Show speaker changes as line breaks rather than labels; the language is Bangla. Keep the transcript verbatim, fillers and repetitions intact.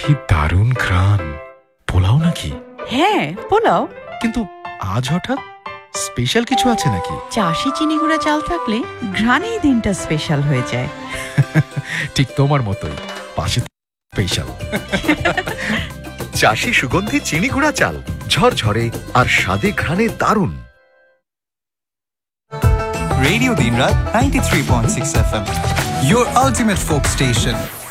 কি দারুণ ঘ্রাণ। পোলাও নাকি?
হ্যাঁ, পোলাও।
কিন্তু আজ হঠাৎ স্পেশাল কিছু আছে নাকি?
চাষি চিনি গুঁড়া চাল থাকলে ঘ্রাণেই দিনটা স্পেশাল হয়ে যায়।
ঠিক তোমার মতোই, পাশে স্পেশাল।
চাষি সুগন্ধি চিনি গুঁড়া চাল, ঝরঝরে আর স্বাদে ঘ্রাণে দারুণ।
Radio Dinrat ninety-three point six F M, your ultimate folk station.